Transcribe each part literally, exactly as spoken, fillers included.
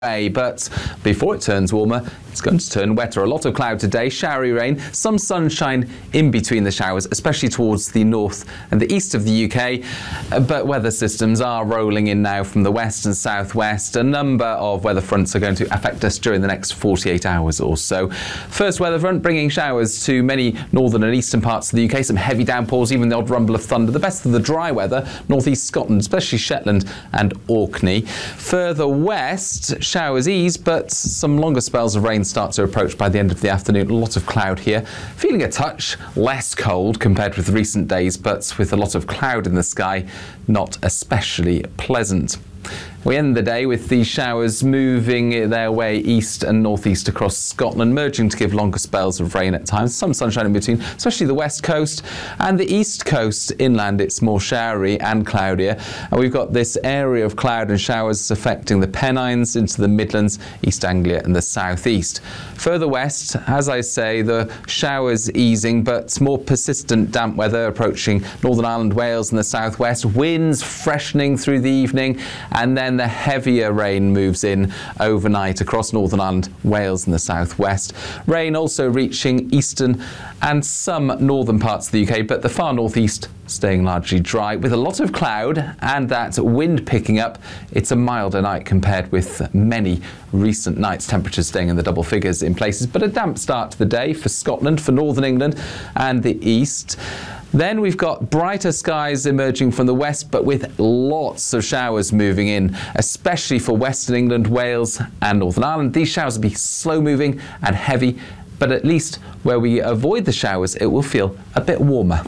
But before it turns warmer, it's going to turn wetter. A lot of cloud today, showery rain, some sunshine in between the showers, especially towards the north and the east of the U K. But weather systems are rolling in now from the west and southwest. A number of weather fronts are going to affect us during the next forty-eight hours or so. First weather front bringing showers to many northern and eastern parts of the U K. Some heavy downpours, even the odd rumble of thunder. The best of the dry weather, northeast Scotland, especially Shetland and Orkney. Further west, showers ease, but some longer spells of rain start to approach by the end of the afternoon. A lot of cloud here. Feeling a touch less cold compared with recent days, but with a lot of cloud in the sky, not especially pleasant. We end the day with these showers moving their way east and northeast across Scotland, merging to give longer spells of rain at times. Some sunshine in between, especially the west coast and the east coast inland. It's more showery and cloudier. And we've got this area of cloud and showers affecting the Pennines into the Midlands, East Anglia and the southeast. Further west, as I say, the showers easing, but more persistent damp weather approaching Northern Ireland, Wales and the southwest. Winds freshening through the evening, and then the heavier rain moves in overnight across Northern Ireland, Wales and the southwest. Rain also reaching eastern and some northern parts of the U K, but the far northeast staying largely dry with a lot of cloud and that wind picking up. It's a milder night compared with many recent nights. Temperatures staying in the double figures in places, but a damp start to the day for Scotland, for Northern England and the east. Then we've got brighter skies emerging from the west, but with lots of showers moving in, especially for Western England, Wales and Northern Ireland. These showers will be slow moving and heavy, but at least where we avoid the showers, it will feel a bit warmer.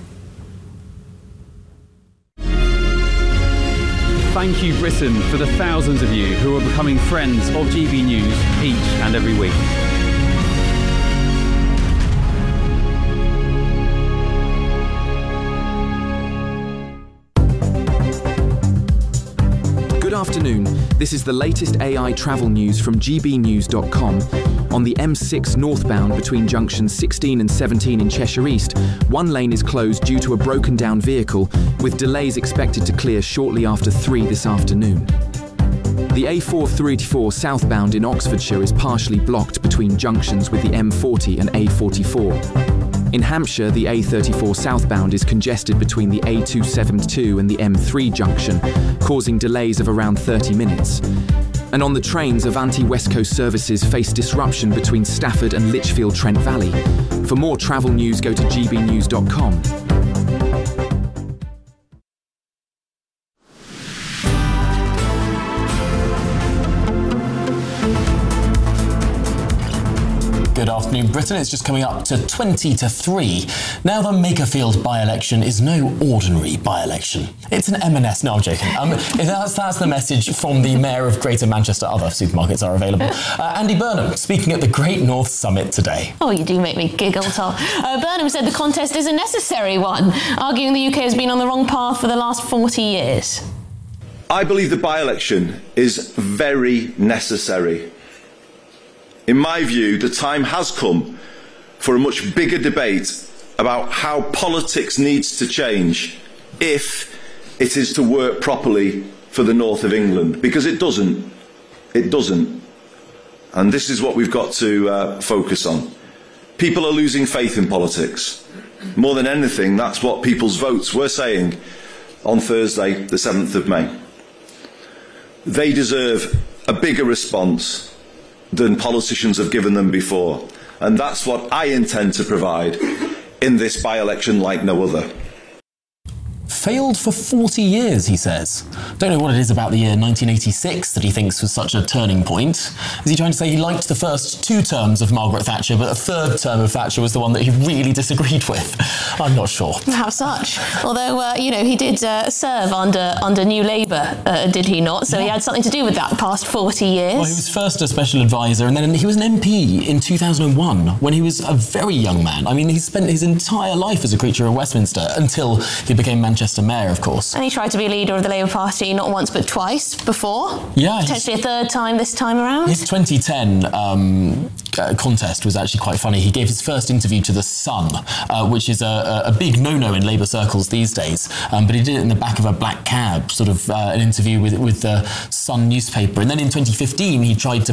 Thank you, Britain, for the thousands of you who are becoming friends of G B News each and every week. Good afternoon. This is the latest A I travel news from G B news dot com. On the M six northbound between junctions sixteen and seventeen in Cheshire East, one lane is closed due to a broken down vehicle, with delays expected to clear shortly after three this afternoon. The A four thirty-four southbound in Oxfordshire is partially blocked between junctions with the M forty and A forty-four. In Hampshire, the A thirty-four southbound is congested between the A two seventy-two and the M three junction, causing delays of around thirty minutes. And on the trains, Avanti West Coast services face disruption between Stafford and Lichfield Trent Valley. For more travel news, go to G B news dot com. Good afternoon, Britain. It's just coming up to twenty to three. Now, the Makerfield by-election is no ordinary by-election. It's an M and S. No, I'm joking. Um, that's, that's the message from the Mayor of Greater Manchester. Other supermarkets are available. Uh, Andy Burnham speaking at the Great North Summit today. Oh, you do make me giggle, Tom. Uh, Burnham said the contest is a necessary one, arguing the U K has been on the wrong path for the last forty years. I believe the by-election is very necessary. In my view, the time has come for a much bigger debate about how politics needs to change if it is to work properly for the north of England, because it doesn't. It doesn't. And this is what we've got to uh, focus on. People are losing faith in politics. More than anything, that's what people's votes were saying on Thursday, the seventh of May. They deserve a bigger response than politicians have given them before. And that's what I intend to provide in this by-election like no other. Failed for forty years, he says. Don't know what it is about the year nineteen eighty-six that he thinks was such a turning point. Is he trying to say he liked the first two terms of Margaret Thatcher, but a third term of Thatcher was the one that he really disagreed with? I'm not sure. How such? Although, uh, you know, he did uh, serve under under New Labour, uh, did he not? So yeah. He had something to do with that past forty years. Well, he was first a special advisor, and then he was an M P in two thousand one when he was a very young man. I mean, he spent his entire life as a creature of Westminster until he became Manchester Manchester mayor, of course. And he tried to be leader of the Labour Party not once but twice before. Yeah, potentially a third time this time around. His twenty ten um, uh, contest was actually quite funny. He gave his first interview to The Sun, uh, which is a, a big no-no in Labour circles these days, um, but he did it in the back of a black cab, sort of uh, an interview with, with the Sun newspaper. And then in twenty fifteen, he tried to